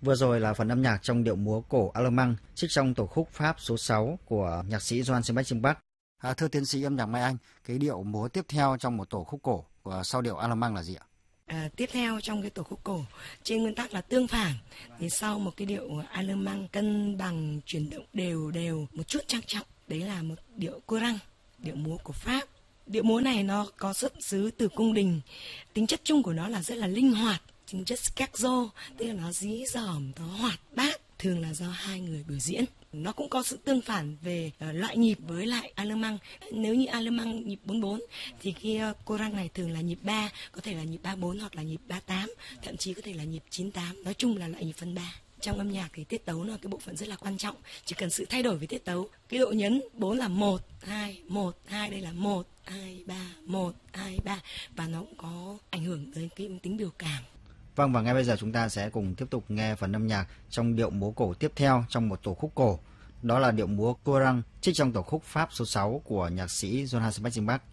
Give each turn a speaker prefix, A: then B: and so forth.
A: Vừa rồi là phần âm nhạc trong điệu múa cổ Alemang trích trong tổ khúc Pháp số 6 của nhạc sĩ Johann Sebastian Bach. Thưa tiến sĩ âm nhạc Mai Anh, cái điệu múa tiếp theo trong một tổ khúc cổ sau điệu Alemang là gì ạ?
B: Tiếp theo trong cái tổ khúc cổ trên nguyên tắc là tương phản, thì sau một cái điệu Alemang cân bằng chuyển động đều đều một chút trang trọng, đấy là một điệu courant, điệu múa của Pháp. Điệu múa này nó có xuất xứ từ cung đình, tính chất chung của nó là rất là linh hoạt, tính chất scherzo, tức là nó dí dỏm, nó hoạt bát, thường là do hai người biểu diễn. Nó cũng có sự tương phản về loại nhịp với lại Alemang. Nếu như Alemang nhịp 44 thì cái courant này thường là nhịp 3, có thể là nhịp 34 hoặc là nhịp 38, thậm chí có thể là nhịp 98. Nói chung là loại nhịp phân 3. Trong âm nhạc thì tiết tấu là cái bộ phận rất là quan trọng. Chỉ cần sự thay đổi về tiết tấu, cái độ nhấn 4 là 1, 2, 1, 2, đây là 1, 2, 3, 1, 2, 3, và nó cũng có ảnh hưởng tới cái tính biểu cảm.
A: Vâng, và ngay bây giờ chúng ta sẽ cùng tiếp tục nghe phần âm nhạc trong điệu múa cổ tiếp theo trong một tổ khúc cổ. Đó là điệu múa courant trích trong tổ khúc Pháp số 6 của nhạc sĩ Johann Sebastian Bach.